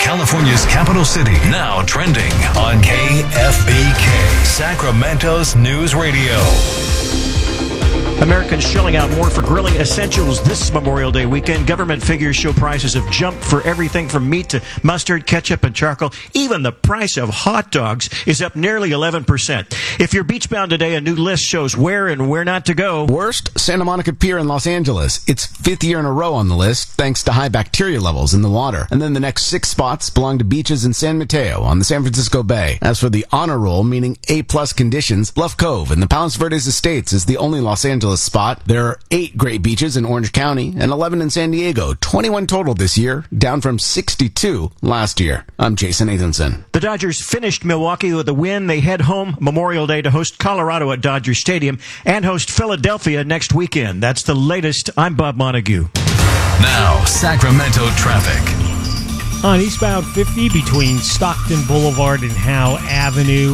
California's capital city. Now trending on KFBK, Sacramento's news radio. Americans shelling out more for grilling essentials this Memorial Day weekend. Government figures show prices have jumped for everything from meat to mustard, ketchup, and charcoal. Even the price of hot dogs is up nearly 11%. If you're beachbound today, a new list shows where and where not to go. Worst, Santa Monica Pier in Los Angeles. It's 5th year in a row on the list, thanks to high bacteria levels in the water. And then the next 6 spots belong to beaches in San Mateo on the San Francisco Bay. As for the honor roll, meaning A-plus conditions, Bluff Cove in the Palos Verdes Estates is the only Los Angeles spot. There are 8 great beaches in Orange County and 11 in San Diego. 21 total this year, down from 62 last year. I'm Jason Nathanson. The Dodgers finished Milwaukee with a win. They head home Memorial Day to host Colorado at Dodger Stadium and host Philadelphia next weekend. That's the latest. I'm Bob Montague. Now, Sacramento traffic. On eastbound 50 between Stockton Boulevard and Howe Avenue.